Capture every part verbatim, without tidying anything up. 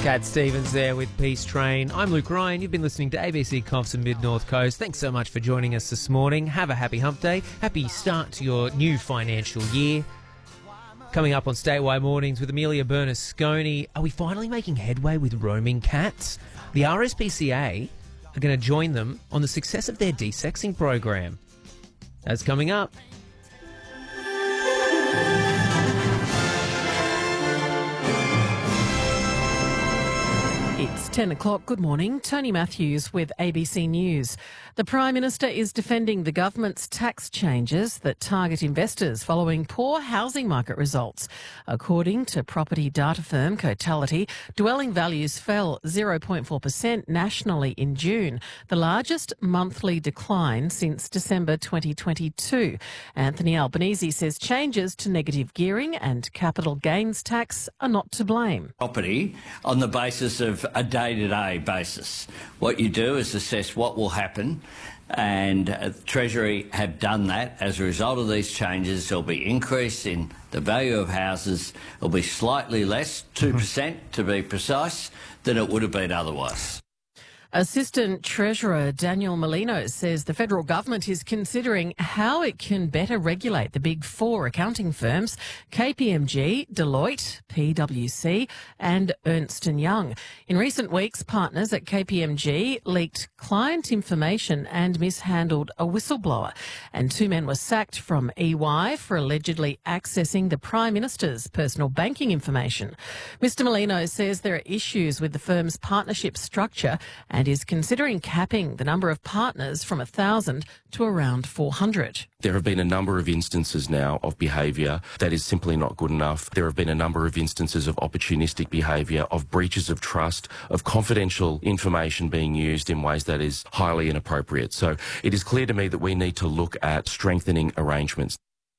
Cat Stevens there with Peace Train. I'm Luke Ryan. You've been listening to A B C Coffs and Mid North Coast. Thanks so much for joining us this morning. Have a happy hump day. Happy start to your new financial year. Coming up on Statewide Mornings with Amelia Bernasconi, are we finally making headway with roaming cats? The R S P C A are going to join them on the success of their desexing program. That's coming up. It's ten o'clock. Good morning. Tony Matthews with A B C News. The Prime Minister is defending the government's tax changes that target investors following poor housing market results. According to property data firm Cotality, dwelling values fell zero point four percent nationally in June, the largest monthly decline since December twenty twenty-two. Anthony Albanese says changes to negative gearing and capital gains tax are not to blame. Property on the basis of a day-to-day basis. What you do is assess what will happen, and uh, Treasury have done that. As a result of these changes, there'll be increase in the value of houses. It'll be slightly less, two percent to be precise, than it would have been otherwise. Assistant Treasurer Daniel Molino says the federal government is considering how it can better regulate the big four accounting firms, K P M G, Deloitte, P W C and Ernst and Young. In recent weeks, partners at K P M G leaked client information and mishandled a whistleblower. And two men were sacked from E Y for allegedly accessing the Prime Minister's personal banking information. Mister Molino says there are issues with the firm's partnership structure and is considering capping the number of partners from one thousand to around four hundred. There have been a number of instances now of behaviour that is simply not good enough. There have been a number of instances of opportunistic behaviour, of breaches of trust, of confidential information being used in ways that is highly inappropriate. So it is clear to me that we need to look at strengthening arrangements.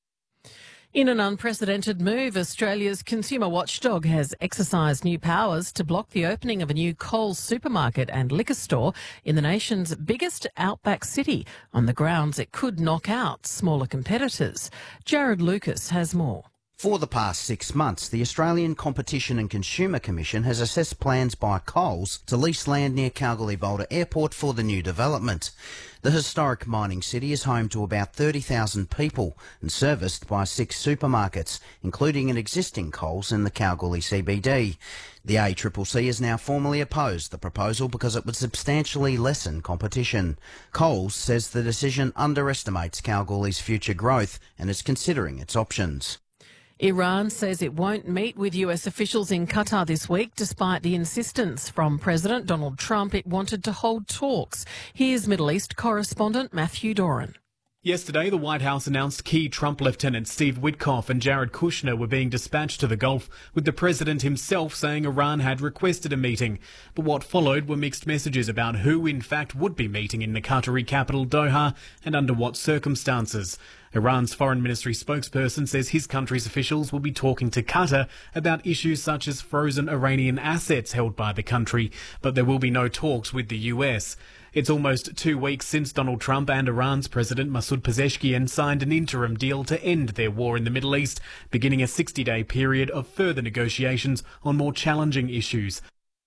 In an unprecedented move, Australia's consumer watchdog has exercised new powers to block the opening of a new Coles supermarket and liquor store in the nation's biggest outback city on the grounds it could knock out smaller competitors. Jared Lucas has more. For the past six months, the Australian Competition and Consumer Commission has assessed plans by Coles to lease land near Kalgoorlie-Boulder Airport for the new development. The historic mining city is home to about thirty thousand people and serviced by six supermarkets, including an existing Coles in the Kalgoorlie C B D. The A C C C has now formally opposed the proposal because it would substantially lessen competition. Coles says the decision underestimates Kalgoorlie's future growth and is considering its options. Iran says it won't meet with U S officials in Qatar this week, despite the insistence from President Donald Trump it wanted to hold talks. Here's Middle East correspondent Matthew Doran. Yesterday, the White House announced key Trump lieutenants Steve Witkoff and Jared Kushner were being dispatched to the Gulf, with the president himself saying Iran had requested a meeting. But what followed were mixed messages about who, in fact, would be meeting in the Qatari capital, Doha, and under what circumstances. Iran's foreign ministry spokesperson says his country's officials will be talking to Qatar about issues such as frozen Iranian assets held by the country, but there will be no talks with the U S. It's almost two weeks since Donald Trump and Iran's President Masoud Pezeshkian signed an interim deal to end their war in the Middle East, beginning a sixty-day period of further negotiations on more challenging issues.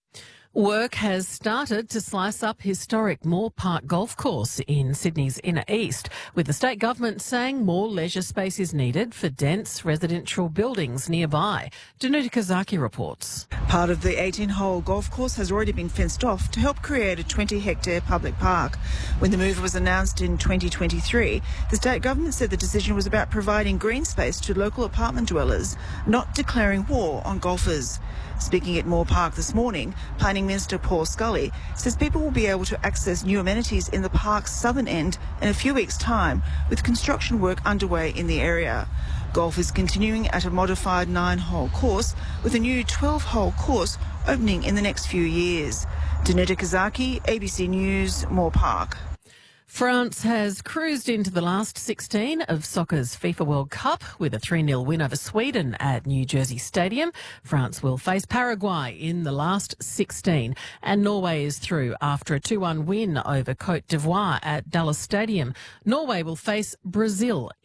Work has started to slice up historic Moore Park Golf Course in Sydney's inner east, with the state government saying more leisure space is needed for dense residential buildings nearby. Danuta Kazaki reports. Part of the eighteen-hole golf course has already been fenced off to help create a twenty-hectare public park. When the move was announced in twenty twenty-three, the state government said the decision was about providing green space to local apartment dwellers, not declaring war on golfers. Speaking at Moore Park this morning, Planning Minister Paul Scully says people will be able to access new amenities in the park's southern end in a few weeks' time, with construction work underway in the area. Golf is continuing at a modified nine-hole course, with a new twelve-hole course opening in the next few years. Danuta Kazaki, A B C News, Moore Park. France has cruised into the last sixteen of soccer's FIFA World Cup with a three nil win over Sweden at New Jersey Stadium. France will face Paraguay in the last sixteen, and Norway is through after a two one win over Cote d'Ivoire at Dallas Stadium. Norway will face Brazil